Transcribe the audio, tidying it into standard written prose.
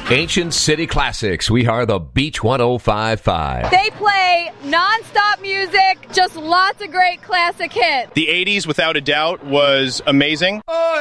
Ancient City Classics. We are the Beach 105.5. They play non-stop music, just lots of great classic hits. The 80s, without a doubt, was amazing.